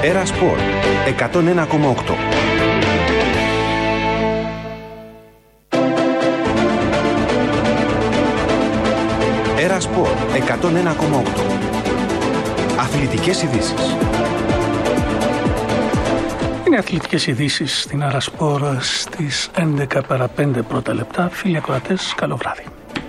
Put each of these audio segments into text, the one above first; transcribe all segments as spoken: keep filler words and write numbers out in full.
Έρα Σπορ εκατόν ένα κόμμα οκτώ. Έρα Σπορ εκατόν ένα κόμμα οκτώ. Αθλητικές ειδήσεις. Είναι αθλητικές ειδήσεις στην Έρα Σπορ στις έντεκα παρά πέντε πρώτα λεπτά. Φίλοι ακροατές, καλό βράδυ.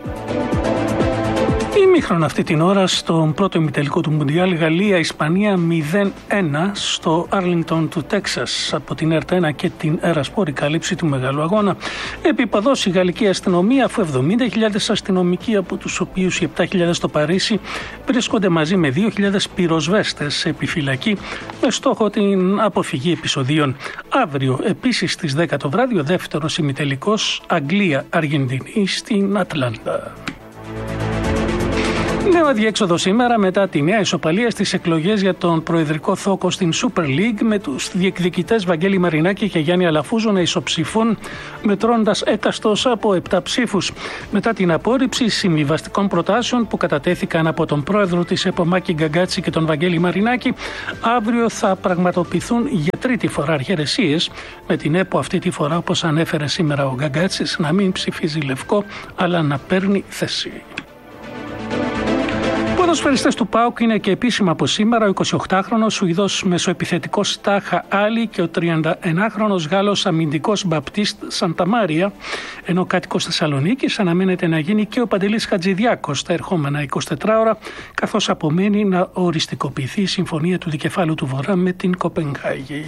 Ημίχρονο αυτή την ώρα στον πρώτο ημιτελικό του Μουντιάλ, Γαλλία-Ισπανία μηδέν ένα στο Άρλινγκτον του Τέξας. Από την ΕΡΤ ένα και την Έρα Σπορ η κάλυψη του μεγάλου αγώνα. Επιπαδός η γαλλική αστυνομία, αφού εβδομήντα χιλιάδες αστυνομικοί, από τους οποίους οι επτά χιλιάδες στο Παρίσι, βρίσκονται μαζί με δύο χιλιάδες πυροσβέστες σε επιφυλακή με στόχο την αποφυγή επεισοδίων. Αύριο επίσης στις δέκα το βράδυ ο δεύτερος ημιτελικός Αγγλία-Αργεντινή στην Ατλάντα. Νέο αδιέξοδο σήμερα μετά τη νέα ισοπαλία στις εκλογές για τον προεδρικό θόκο στην Super League, με τους διεκδικητές Βαγγέλη Μαρινάκη και Γιάννη Αλαφούζο να ισοψηφούν μετρώντας έκαστος από επτά ψήφους. Μετά την απόρριψη συμβιβαστικών προτάσεων που κατατέθηκαν από τον πρόεδρο της ΕΠΟ Μάκη Γκαγκάτση και τον Βαγγέλη Μαρινάκη, αύριο θα πραγματοποιηθούν για τρίτη φορά αρχαιρεσίες, με την ΕΠΟ αυτή τη φορά, όπως ανέφερε σήμερα ο Γκαγκάτσης, να μην ψηφίζει λευκό αλλά να παίρνει θέση. Οι ποδοσφαιριστές του ΠΑΟΚ είναι και επίσημα από σήμερα ο εικοσιοκτάχρονος Σουηδός μεσοεπιθετικός Τάχα Άλλη και ο τριανταενάχρονος Γάλλος αμυντικός Μπαπτίστ Σανταμάρια, ενώ κάτοικος Θεσσαλονίκης αναμένεται να γίνει και ο Παντελής Χατζηδιάκος τα ερχόμενα εικοσιτέσσερις ώρα, καθώς απομένει να οριστικοποιηθεί η συμφωνία του δικεφάλου του Βορρά με την Κοπενχάγη.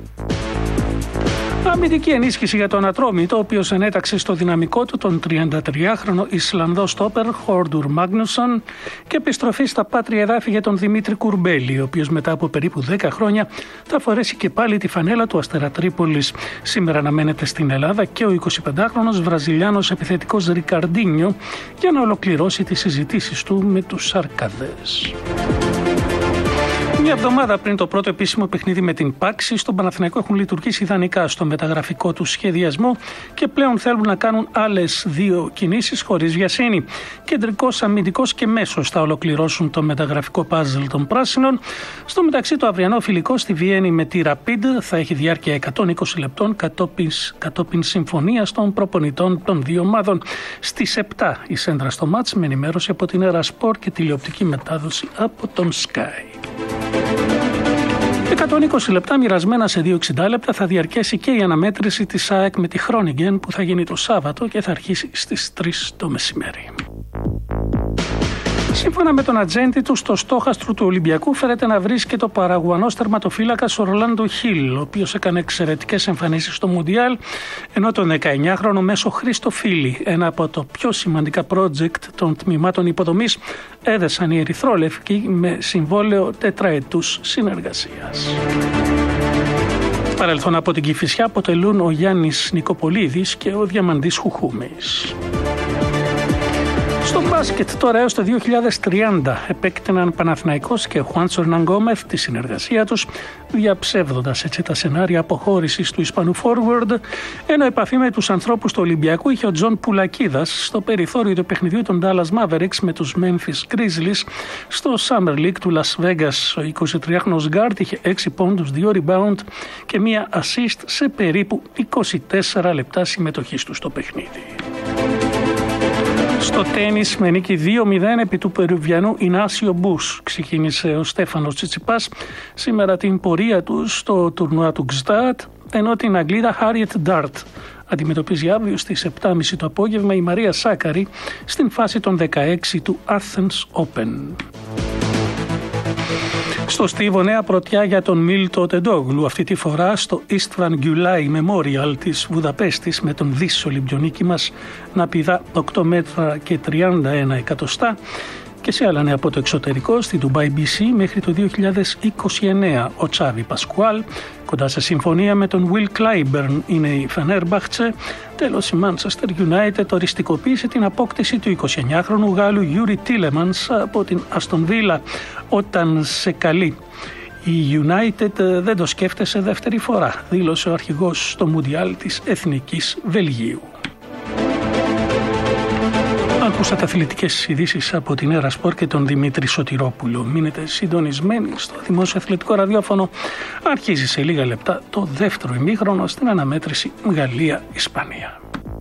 Αμυντική ενίσχυση για τον Ατρόμητο, ο οποίος ενέταξε στο δυναμικό του τον τριαντατριάχρονο Ισλανδό στόπερ Χόρντουρ Μάγνουσον, και επιστροφή στα πάτρια εδάφη για τον Δημήτρη Κουρμπέλη, ο οποίος μετά από περίπου δέκα χρόνια θα φορέσει και πάλι τη φανέλα του Αστέρα Τρίπολης. Σήμερα αναμένεται στην Ελλάδα και ο εικοσιπεντάχρονος Βραζιλιάνος επιθετικός Ρικαρντίνιο για να ολοκληρώσει τις συζητήσεις του με τους Αρκαδές. Μια εβδομάδα πριν το πρώτο επίσημο παιχνίδι με την Πάξη, στον Παναθηναϊκό έχουν λειτουργήσει ιδανικά στο μεταγραφικό του σχεδιασμό και πλέον θέλουν να κάνουν άλλες δύο κινήσεις χωρίς βιασύνη. Κεντρικός, αμυντικός και μέσος θα ολοκληρώσουν το μεταγραφικό πάζλ των πράσινων. Στο μεταξύ, το αυριανό φιλικό στη Βιέννη με τη Rapid θα έχει διάρκεια εκατόν είκοσι λεπτών κατόπιν, κατόπιν συμφωνίας των προπονητών των δύο ομάδων. Στις επτά η σέντρα στο μάτς, με ενημέρωση από την Έρα Σπορ και τηλεοπτική μετάδοση από τον Sky. εκατόν είκοσι λεπτά μοιρασμένα σε δύο εξήντα λεπτά θα διαρκέσει και η αναμέτρηση της ΑΕΚ με τη Χρόνιγκεν, που θα γίνει το Σάββατο και θα αρχίσει στις τρεις το μεσημέρι. Σύμφωνα με τον ατζέντη του, στο στόχαστρο του Ολυμπιακού φέρεται να βρίσκεται ο Παραγουανός τερματοφύλακας Ορλάντο Χιλ, ο οποίος έκανε εξαιρετικές εμφανίσεις στο Μουντιάλ, ενώ τον δεκαεννιάχρονο μέσο Χρήστο Φίλη, ένα από το πιο σημαντικά project των τμήματων υποδομής, έδεσαν οι ερυθρόλευκοι με συμβόλαιο τετραετούς συνεργασίας. Παρελθόν από την Κηφισιά αποτελούν ο Γιάννης Νικοπολίδης και ο Διαμαντής Χουχούμης. Στο μπάσκετ τώρα, έως το δύο χιλιάδες τριάντα επέκτηναν Παναθηναϊκός και Χουάντσο Ερνάν Γκόμεθ τη συνεργασία τους, διαψεύδοντας έτσι τα σενάρια αποχώρησης του Ισπανού forward, ενώ επαφή με τους ανθρώπους του Ολυμπιακού είχε ο Τζον Πουλακίδας στο περιθώριο του παιχνιδιού των Dallas Mavericks με τους Memphis Grizzlies στο Summer League του Las Vegas. Ο εικοσιτριάχρονος γκάρντ είχε έξι πόντους, δύο rebound και μία assist σε περίπου είκοσι τέσσερα λεπτά συμμετοχής του στο παιχνίδι. Στο τένις, με νίκη δύο μηδέν επί του Περουβιανού Ινάσιο Μπούς, ξεκίνησε ο Στέφανος Τσιτσιπάς σήμερα την πορεία του στο τουρνουά του Gstaad, ενώ την Αγγλίδα Harriet Dart αντιμετωπίζει αύριο στις επτά και μισή το απόγευμα η Μαρία Σάκαρη στην φάση των δεκαέξι του Athens Open. Στο Στίβο, νέα πρωτιά για τον Μίλτο Τεντόγλου, αυτή τη φορά στο Istvan Gyulai Memorial της Βουδαπέστης, με τον Δύσσο Ολυμπιονίκη μας να πηδά οκτώ μέτρα και τριάντα ένα εκατοστά. Και σε άλλα νέα από το εξωτερικό, στη Dubai μπι σι μέχρι το δύο χιλιάδες είκοσι εννέα ο Τσάβι Πασκουάλ, κοντά σε συμφωνία με τον Will Clyburn είναι η Fenerbahce. Τέλος, η Manchester United οριστικοποίησε την απόκτηση του εικοσιεννιάχρονου Γάλλου Γιούρι Τίλεμανς από την Aston Villa όταν σε καλεί. Η United δεν το σκέφτεσαι δεύτερη φορά, δήλωσε ο αρχηγός στο Μουντιάλ της Εθνικής Βελγίου. Ακούσατε αθλητικές ειδήσεις από την Έρα Σπορ και τον Δημήτρη Σωτηρόπουλο. Μείνετε συντονισμένοι στο Δημόσιο Αθλητικό Ραδιόφωνο. Αρχίζει σε λίγα λεπτά το δεύτερο ημίχρονο στην αναμέτρηση Γαλλία-Ισπανία.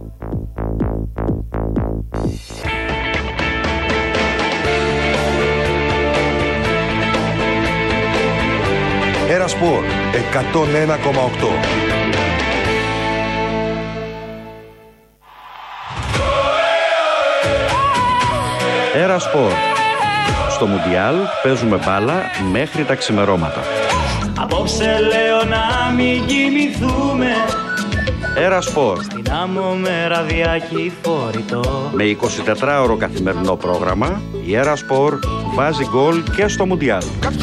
Έρα Σπορ εκατόν ένα κόμμα οκτώ. Έρα Σπορ. Στο Μουντιάλ παίζουμε μπάλα μέχρι τα ξημερώματα. Απόψε λέω να μην κοιμηθούμε. Έρα Σπορ. Στην άμμο με ραδιάκι φορητό. Με εικοσιτετράωρο καθημερινό πρόγραμμα, η Έρα Σπορ βάζει γκολ και στο Μουντιάλ.